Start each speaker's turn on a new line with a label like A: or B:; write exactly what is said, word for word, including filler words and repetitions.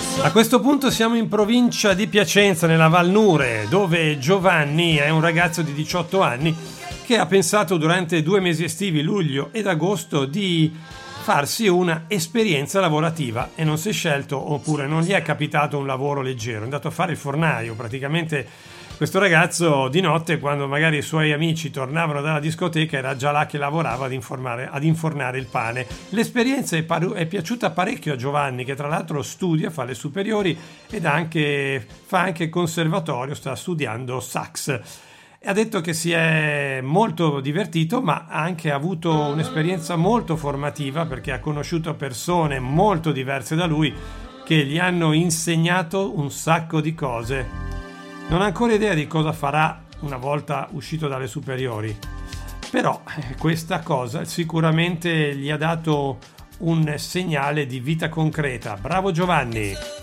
A: A questo punto siamo in provincia di Piacenza, nella Valnure, dove Giovanni è un ragazzo di diciotto anni che ha pensato durante due mesi estivi, luglio ed agosto, di farsi una esperienza lavorativa e non si è scelto, oppure non gli è capitato un lavoro leggero, è andato a fare il fornaio. Praticamente questo ragazzo di notte, quando magari i suoi amici tornavano dalla discoteca, era già là che lavorava ad, informare, ad infornare il pane. L'esperienza è, par- è piaciuta parecchio a Giovanni, che tra l'altro studia, fa le superiori ed anche, fa anche conservatorio, sta studiando sax. Ha detto che si è molto divertito, ma ha anche avuto un'esperienza molto formativa, perché ha conosciuto persone molto diverse da lui che gli hanno insegnato un sacco di cose. Non ha ancora idea di cosa farà una volta uscito dalle superiori, però questa cosa sicuramente gli ha dato un segnale di vita concreta. Bravo Giovanni!